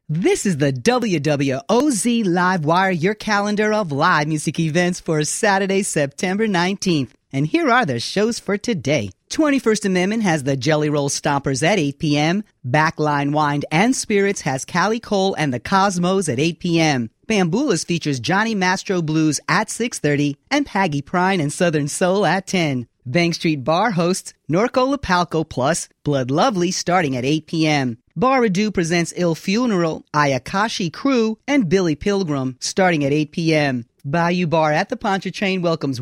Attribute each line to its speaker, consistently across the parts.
Speaker 1: This is the WWOZ Live Wire, your calendar of live music events for Saturday, September 19th. And here are the shows for today. 21st Amendment has the Jelly Roll Stompers at 8 p.m. Backline Wind and Spirits has Callie Cole and the Cosmos at 8 p.m. Bamboolas features Johnny Mastro Blues at 6:30 and Paggy Prine and Southern Soul at 10. Bank Street Bar hosts Norco Lapalco plus Blood Lovely starting at 8 p.m. Bar Redu presents Il Funeral, Ayakashi Crew, and Billy Pilgrim starting at 8 p.m. Bayou Bar at the Pontchartrain welcomes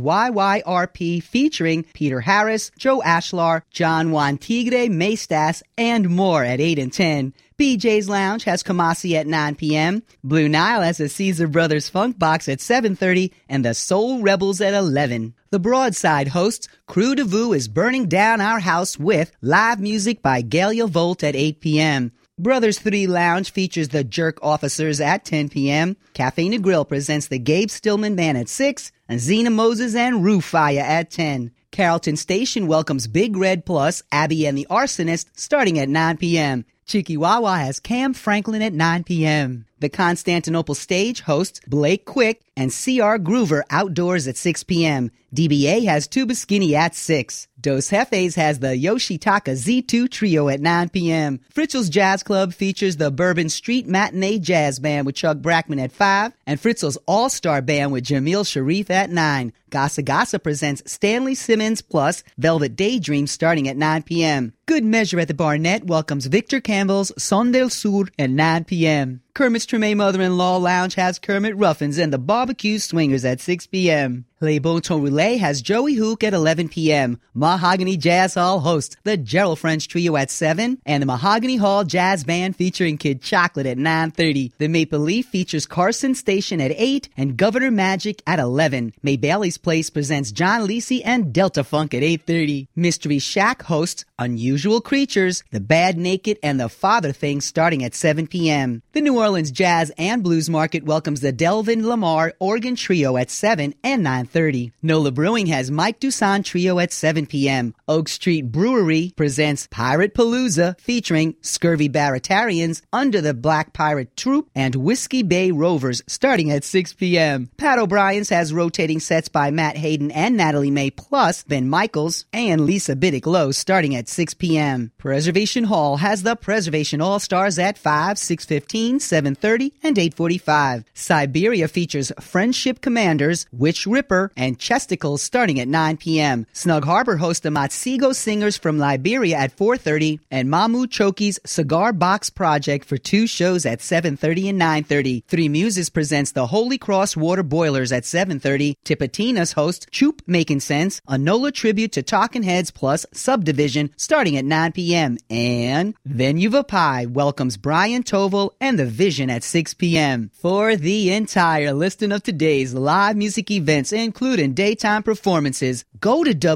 Speaker 1: YYRP featuring Peter Harris, Joe Ashlar, John Juan Tigre, Maestas, and more at 8 and 10. BJ's Lounge has Kamasi at 9 p.m. Blue Nile has the Caesar Brothers Funk Box at 7:30 and the Soul Rebels at 11. The Broadside hosts Crew de Vue is burning down our house with live music by Galia Volt at 8 p.m. Brothers 3 Lounge features the Jerk Officers at 10 p.m. Cafe Negril presents the Gabe Stillman Band at 6 and Zena Moses and Rufaya at 10. Carrollton Station welcomes Big Red Plus, Abby and the Arsonist starting at 9 p.m. Chikiwawa has Cam Franklin at 9 p.m. The Constantinople Stage hosts Blake Quick and C.R. Groover outdoors at 6 p.m. DBA has Tuba Skinny at 6. Dos Jefes has the Yoshitaka Z2 Trio at 9 p.m. Fritzl's Jazz Club features the Bourbon Street Matinee Jazz Band with Chuck Brackman at 5 and Fritzl's All-Star Band with Jamil Sharif at 9. Gasa Gasa presents Stanley Simmons plus Velvet Daydream starting at 9 p.m. Good Measure at the Barnett welcomes Victor Campbell's Son del Sur at 9 p.m. Kermit's Treme Mother-in-Law Lounge has Kermit Ruffins and the Barbecue Swingers at 6 p.m. Les Bon Ton Roulette has Joey Hook at 11 p.m. Mahogany Jazz Hall hosts the Gerald French Trio at 7 and the Mahogany Hall Jazz Band featuring Kid Chocolate at 9:30. The Maple Leaf features Carson Station at 8 and Governor Magic at 11. May Bailey's Place presents John Lisi and Delta Funk at 8:30. Mystery Shack hosts Unusual Creatures, The Bad Naked, and The Father Thing starting at 7 p.m. The New Orleans Jazz and Blues Market welcomes the Delvin Lamar Organ Trio at 7 and 9:30. NOLA Brewing has Mike Dusan Trio at 7 p.m. Oak Street Brewery presents Pirate Palooza featuring Scurvy Baratarians, Under the Black Pirate Troupe, and Whiskey Bay Rovers starting at 6 p.m. Pat O'Brien's has rotating sets by Matt Hayden and Natalie May plus Ben Michaels and Lisa Biddick Lowe starting at 6 p.m. Preservation Hall has the Preservation All-Stars at 5, 6:15, 7:30, and 8:45. Siberia features Friendship Commanders, Witch Ripper, and Chesticles starting at 9 p.m. Snug Harbor hosts the Matsigo Singers from Liberia at 4:30 and Mamu Choki's Cigar Box Project for 2 shows at 7:30 and 9:30. Three Muses presents the Holy Cross Water Boilers at 7:30. Tipitina's host Choop Making Sense, a NOLA tribute to Talking Heads plus Subdivision starting at 9 p.m. And Venuva Pie welcomes Brian Toval and The Vision at 6 p.m. For the entire listing of today's live music events, including daytime performances, go to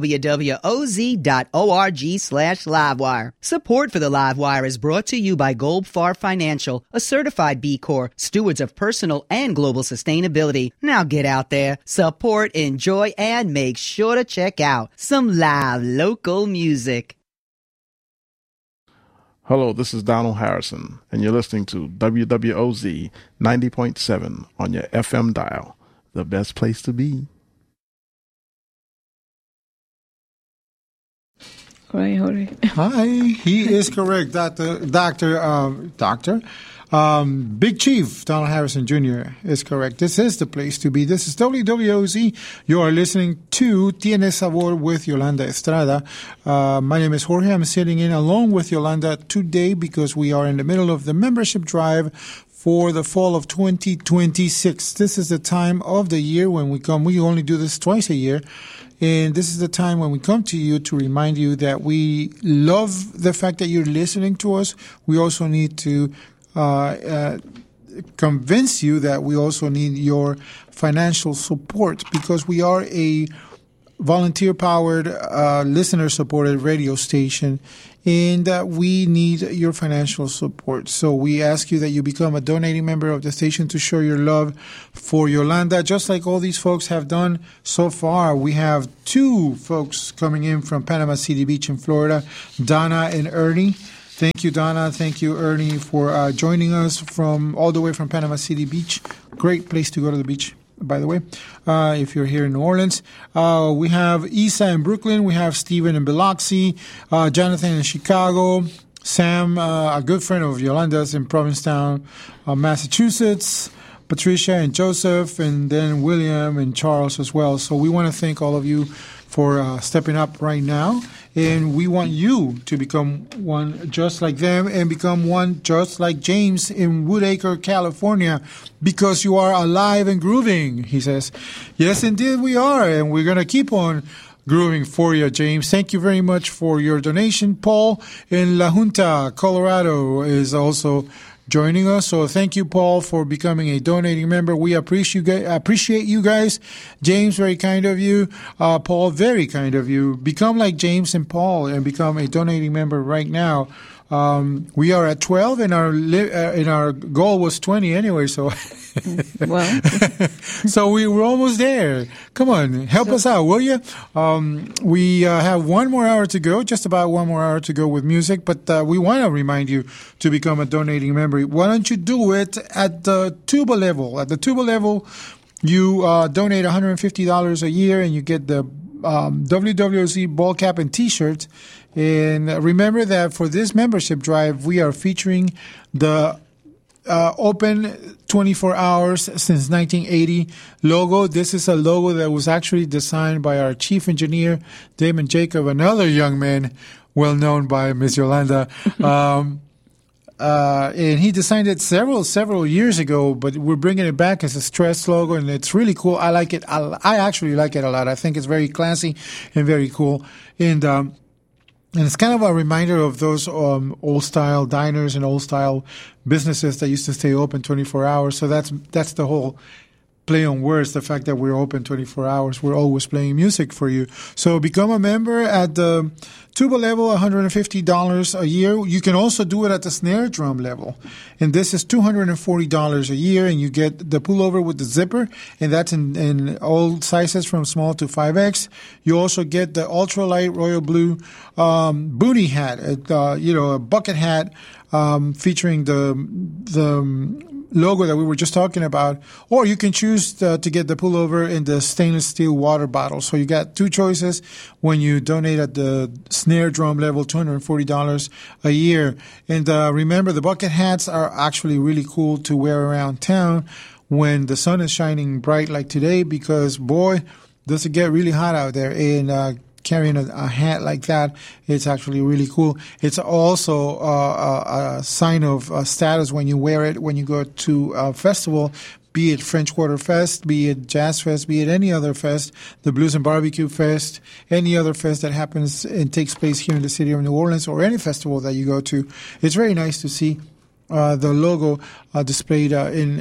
Speaker 1: www.oz.org/livewire. Support for the Livewire is brought to you by Goldfarb Financial, a certified B Corp, stewards of personal and global sustainability. Now get out there, support, enjoy, and make sure to check out some live local music.
Speaker 2: Hello, this is Donald Harrison, and you're listening to WWOZ 90.7 on your FM dial, the best place to be.
Speaker 3: Right, Jorge.
Speaker 4: Hi, he is correct, Big Chief Donald Harrison Jr. is correct. This is the place to be. This is WWOZ. You are listening to Tiene Sabor with Yolanda Estrada. My name is Jorge. I'm sitting in along with Yolanda today because we are in the middle of the membership drive for the fall of 2026. This is the time of the year when we come. We only do this twice a year. And this is the time when we come to you to remind you that we love the fact that you're listening to us. We also need to convince you that we also need your financial support because we are a volunteer-powered, listener-supported radio station, and we need your financial support. So we ask you that you become a donating member of the station to show your love for Yolanda, just like all these folks have done so far. We have 2 folks coming in from Panama City Beach in Florida, Donna and Ernie. Thank you, Donna. Thank you, Ernie, for joining us from all the way from Panama City Beach. Great place to go to the beach, by the way, if you're here in New Orleans. We have Isa in Brooklyn. We have Stephen in Biloxi. Jonathan in Chicago. Sam, a good friend of Yolanda's in Provincetown, Massachusetts. Patricia and Joseph, and then William and Charles as well. So we want to thank all of you for stepping up right now. And we want you to become one just like them and become one just like James in Woodacre, California, because you are alive and grooving, he says. Yes, indeed we are. And we're going to keep on grooving for you, James. Thank you very much for your donation. Paul in La Junta, Colorado, is also joining us. So thank you, Paul, for becoming a donating member. We appreciate you guys. James, very kind of you. Paul, very kind of you. Become like James and Paul and become a donating member right now. We are at 12 and our goal was 20 anyway. So,
Speaker 3: well,
Speaker 4: so we were almost there. Come on, help us out, will you? We have one more hour to go, just about one more hour to go with music, but we want to remind you to become a donating member. Why don't you do it at the tuba level? At the tuba level, you donate $150 a year and you get the WWOZ ball cap and T-shirts. And remember that for this membership drive, we are featuring the open 24 hours since 1980 logo. This is a logo that was actually designed by our chief engineer, Damon Jacob, another young man well known by Miss Yolanda. And he designed it several years ago, but we're bringing it back as a stress logo, and it's really cool. I like it. I actually like it a lot. I think it's very classy and very cool. And it's kind of a reminder of those old-style diners and old-style businesses that used to stay open 24 hours. So that's the whole play on words, the fact that we're open 24 hours. We're always playing music for you. So become a member at the tuba level, $150 a year. You can also do it at the snare drum level. And this is $240 a year, and you get the pullover with the zipper, and that's in all sizes from small to 5X. You also get the ultralight royal blue booty hat, a bucket hat featuring the logo that we were just talking about, or you can choose to get the pullover in the stainless steel water bottle. So you got two choices when you donate at the snare drum level, $240 a year. And remember, the bucket hats are actually really cool to wear around town when the sun is shining bright like today, because boy, does it get really hot out there. And carrying a hat like that, it's actually really cool. It's also a sign of status when you wear it when you go to a festival, be it French Quarter Fest, be it Jazz Fest, be it any other fest, the Blues and Barbecue Fest, any other fest that happens and takes place here in the city of New Orleans, or any festival that you go to. It's very nice to see the logo displayed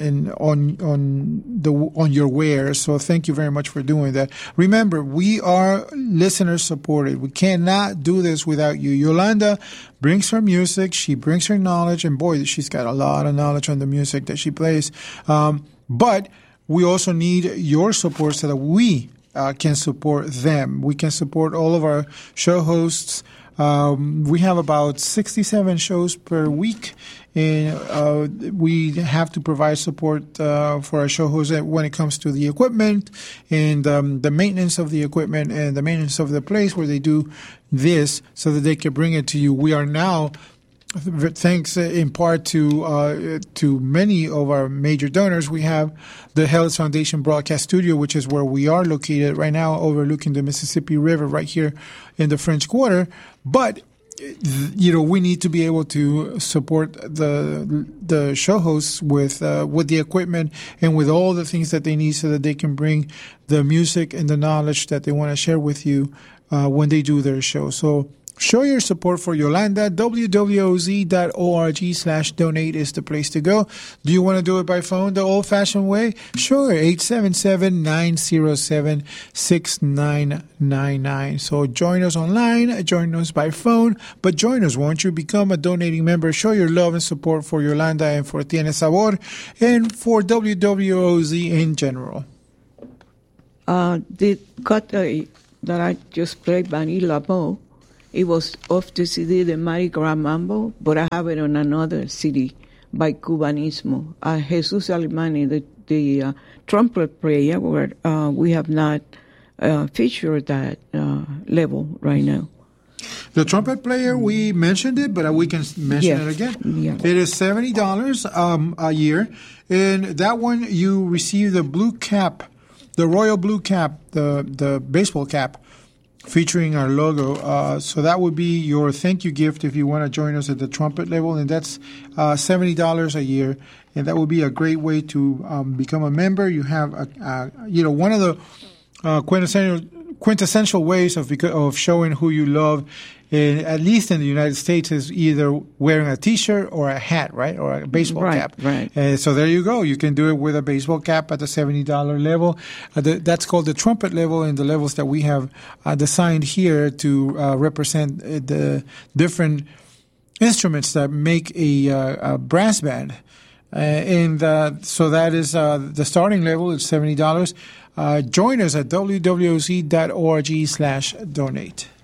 Speaker 4: on your wear. So thank you very much for doing that. Remember, we are listener supported. We cannot do this without you. Yolanda brings her music, she brings her knowledge, and boy, she's got a lot of knowledge on the music that she plays. But we also need your support so that we can support them. We can support all of our show hosts. We have about 67 shows per week, and we have to provide support for our show hosts when it comes to the equipment and the maintenance of the equipment and the maintenance of the place where they do this so that they can bring it to you. We are now, thanks in part to many of our major donors, we have the Hellis Foundation Broadcast Studio, which is where we are located right now, overlooking the Mississippi River right here in the French Quarter. But we need to be able to support the show hosts with the equipment and with all the things that they need so that they can bring the music and the knowledge that they want to share with you when they do their show. So show your support for Yolanda. WWOZ.org/donate is the place to go. Do you want to do it by phone the old-fashioned way? Sure, 877-907-6999. So join us online, join us by phone, but join us, won't you? Become a donating member. Show your love and support for Yolanda and for Tiene Sabor and for WWOZ in general.
Speaker 3: The cut that I just played, Vanilla Mo, It was off the CD, the Mardi Gras Mambo, but I have it on another CD by Cubanismo. Jesus Alemani, the trumpet player, where we have not featured that level right now.
Speaker 4: The trumpet player, we mentioned it, but we can mention it again.
Speaker 3: Yeah.
Speaker 4: It is $70 a year, and that one you receive the blue cap, the royal blue cap, the baseball cap, featuring our logo. So that would be your thank you gift if you want to join us at the trumpet level, and that's $70 a year, and that would be a great way to become a member. You have one of the quintessential ways of showing who you love, at least in the United States, is either wearing a T-shirt or a hat, right, or a baseball cap.
Speaker 3: Right.
Speaker 4: So there you go. You can do it with a baseball cap at the $70 level. That's called the trumpet level, and the levels that we have designed here to represent the different instruments that make a brass band. So that is the starting level. It's $70. Join us at www.org/donate.